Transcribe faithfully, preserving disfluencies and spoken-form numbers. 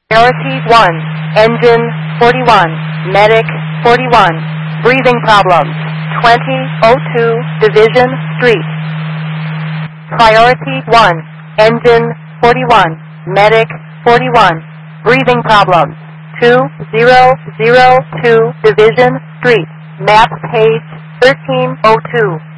Priority one, engine forty-one, medic forty-one, breathing problems, twenty oh two Division Street. Priority one, engine forty-one, medic forty-one, breathing problems, two thousand two Division Street, map page thirteen oh two.